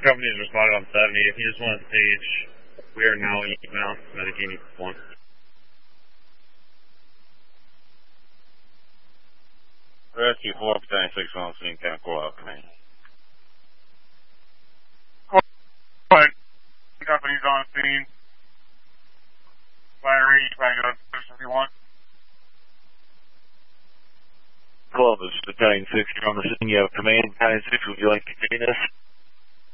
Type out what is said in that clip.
Company has responded on 70. If you just want to page, we are now eastbound, Medicaid 1. Rescue 4, Battalion 6 on scene, County Courthouse Command. Company's on scene. Fire range, trying to go to if you want. Columbus, Battalion 6, you're on the scene. You have command. Battalion 6, would you like to convene us?